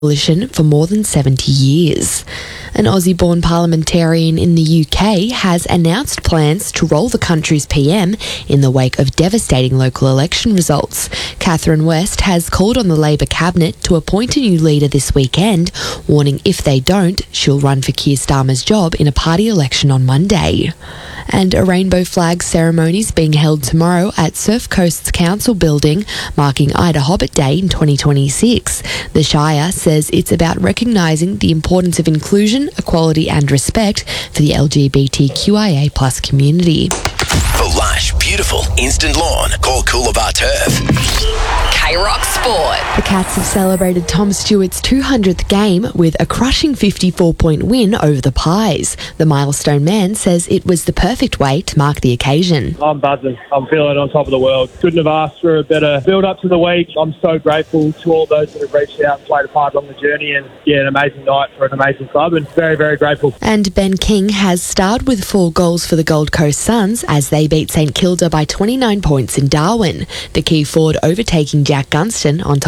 coalition for more than 70 years. An Aussie-born parliamentarian in the UK has announced plans to roll the country's PM in the wake of devastating local election results. Catherine West has called on the Labor cabinet to appoint a new leader this weekend, warning if they don't, she'll run for Keir Starmer's job in a party election on Monday. And a rainbow flag ceremony is being held tomorrow at Surf Coast's Council building, marking Ida Hobbit Day in 2026. The Shire says it's about recognising the importance of inclusion, equality and respect for the LGBTQIA+ community. For lush, beautiful, instant lawn, call Coolabah Turf. K-Rock Sport. The Cats have celebrated Tom Stewart's 200th game with a crushing 54-point win over the Pies. The milestone man says it was the perfect way to mark the occasion. I'm buzzing. I'm feeling on top of the world. Couldn't have asked for a better build-up to the week. I'm so grateful to all those that have reached out and played a part along the journey, and an amazing night for an amazing club, and very, very grateful. And Ben King has starred with 4 goals for the Gold Coast Suns as they beat St Kilda by 29 points in Darwin. The key forward overtaking Jack Gunston on top